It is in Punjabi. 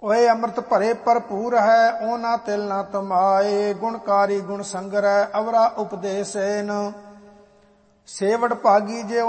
ਓਏ ਅੰਮ੍ਰਿਤ ਭਰੇ ਭਰਪੂਰ ਹੈ, ਉਹ ਨਾ ਤਿਲ ਨਾ ਤਮਾਏ। ਗੁਣਕਾਰੀ ਗੁਣ ਸੰਗਰੈ, ਅਵਰਾ ਉਪਦੇਸੇਨ। ਸੇਵੜ ਭਾਗੀ ਜੇ